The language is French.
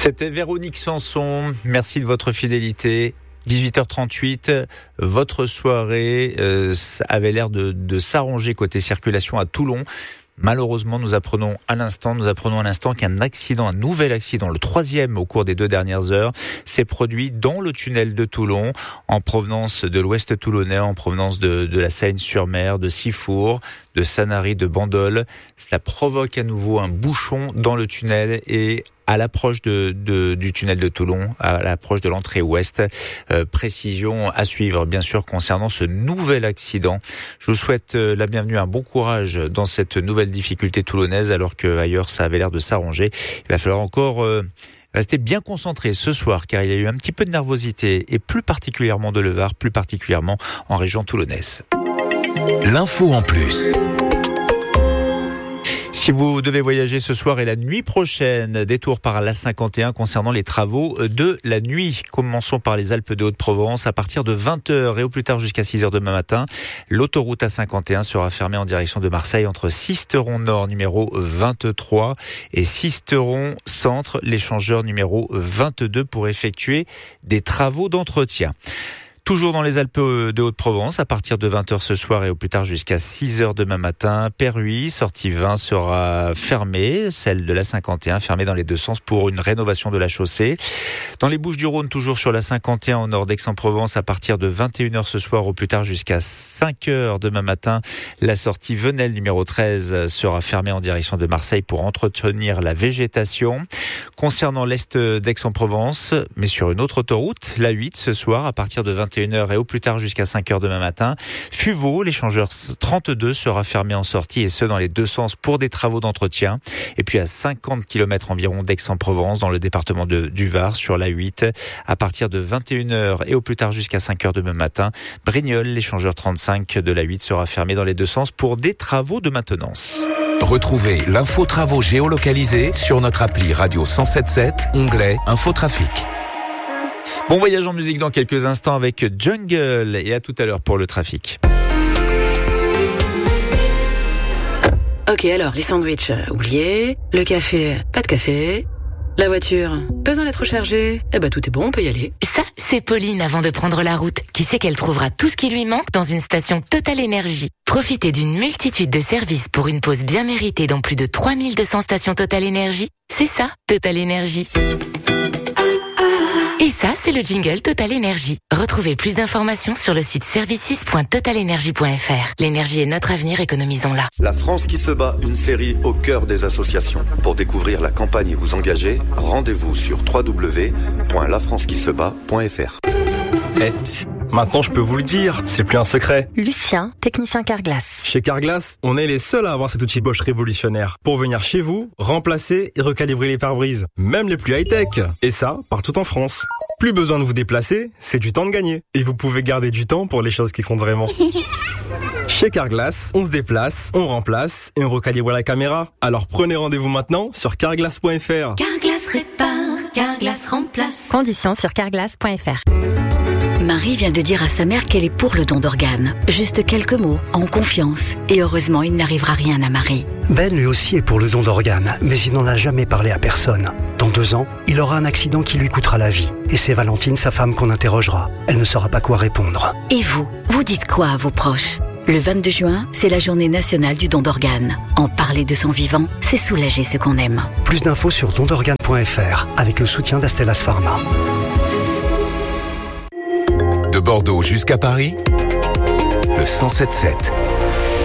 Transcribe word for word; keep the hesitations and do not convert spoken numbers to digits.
C'était Véronique Sanson. Merci de votre fidélité. dix-huit heures trente-huit, votre soirée euh, avait l'air de, de s'arranger côté circulation à Toulon. Malheureusement, nous apprenons à l'instant, nous apprenons à l'instant qu'un accident, un nouvel accident, le troisième au cours des deux dernières heures, s'est produit dans le tunnel de Toulon, en provenance de l'ouest toulonnais, en provenance de, de la Seine-sur-Mer, de Sifour, de Sanary, de Bandol. Cela provoque à nouveau un bouchon dans le tunnel et à l'approche de, de, du tunnel de Toulon, à l'approche de l'entrée ouest. Euh, précision à suivre, bien sûr, concernant ce nouvel accident. Je vous souhaite euh, la bienvenue, un bon courage dans cette nouvelle difficulté toulonnaise, alors qu'ailleurs ça avait l'air de s'arranger. Il va falloir encore euh, rester bien concentré ce soir, car il y a eu un petit peu de nervosité, et plus particulièrement de le Var, plus particulièrement en région toulonnaise. L'info en plus. Si vous devez voyager ce soir et la nuit prochaine, détour par l'A cinquante et un concernant les travaux de la nuit. Commençons par les Alpes de Haute-Provence. À partir de vingt heures et au plus tard jusqu'à six heures demain matin, l'autoroute A cinquante et un sera fermée en direction de Marseille entre Sisteron Nord numéro vingt-trois et Sisteron Centre, l'échangeur numéro vingt-deux pour effectuer des travaux d'entretien. Toujours dans les Alpes de Haute-Provence, à partir de vingt heures ce soir et au plus tard jusqu'à six heures demain matin, Perruis, sortie vingt sera fermée, celle de l'A cinquante et un fermée dans les deux sens pour une rénovation de la chaussée. Dans les Bouches-du-Rhône, toujours sur l'A cinquante et un au nord d'Aix-en-Provence, à partir de vingt et une heures ce soir au plus tard jusqu'à cinq heures demain matin, la sortie Venelle numéro treize sera fermée en direction de Marseille pour entretenir la végétation. Concernant l'est d'Aix-en-Provence, mais sur une autre autoroute, l'A huit ce soir, à partir de vingt et une heures et au plus tard jusqu'à cinq heures demain matin. Fuveau, l'échangeur trente-deux sera fermé en sortie et ce dans les deux sens pour des travaux d'entretien. Et puis à cinquante kilomètres environ d'Aix-en-Provence, dans le département de, du Var, sur l'A huit, à partir de vingt et une heures et au plus tard jusqu'à cinq heures demain matin, Brignoles, l'échangeur trente-cinq de l'A huit sera fermé dans les deux sens pour des travaux de maintenance. Retrouvez l'info travaux géolocalisés sur notre appli Radio cent soixante-dix-sept sept, onglet Infotrafic. Bon voyage en musique dans quelques instants avec Jungle et à tout à l'heure pour le trafic. Ok, alors les sandwichs, euh, oubliés. Le café, pas de café. La voiture, besoin d'être rechargée. Eh ben tout est bon, on peut y aller. Ça, c'est Pauline avant de prendre la route, qui sait qu'elle trouvera tout ce qui lui manque dans une station Total Énergie. Profitez d'une multitude de services pour une pause bien méritée dans plus de trois mille deux cents stations Total Énergie. C'est ça, Total Énergie. Et ça, c'est le jingle Total Énergie. Retrouvez plus d'informations sur le site services point total énergie point f r. L'énergie est notre avenir, économisons-la. La France qui se bat, une série au cœur des associations. Pour découvrir la campagne et vous engager, rendez-vous sur w w w point la france qui se bat point f r. Eh, psst, maintenant je peux vous le dire, c'est plus un secret. Lucien, technicien Carglass. Chez Carglass, on est les seuls à avoir cet outil Bosch révolutionnaire pour venir chez vous, remplacer et recalibrer les pare-brises, même les plus high-tech. Et ça, partout en France. Plus besoin de vous déplacer, c'est du temps de gagner. Et vous pouvez garder du temps pour les choses qui comptent vraiment. Chez Carglass, on se déplace, on remplace et on recalibre la caméra. Alors prenez rendez-vous maintenant sur carglass point f r. Carglass répare, Carglass remplace. Conditions sur carglass point f r. Marie vient de dire à sa mère qu'elle est pour le don d'organes. Juste quelques mots, en confiance. Et heureusement, il n'arrivera rien à Marie. Ben lui aussi est pour le don d'organes, mais il n'en a jamais parlé à personne. Dans deux ans, il aura un accident qui lui coûtera la vie. Et c'est Valentine, sa femme, qu'on interrogera. Elle ne saura pas quoi répondre. Et vous, vous dites quoi à vos proches ? Le vingt-deux juin, c'est la journée nationale du don d'organes. En parler de son vivant, c'est soulager ce qu'on aime. Plus d'infos sur don d'organes point f r, avec le soutien d'Astellas Pharma. De Bordeaux jusqu'à Paris, le cent soixante-dix-sept.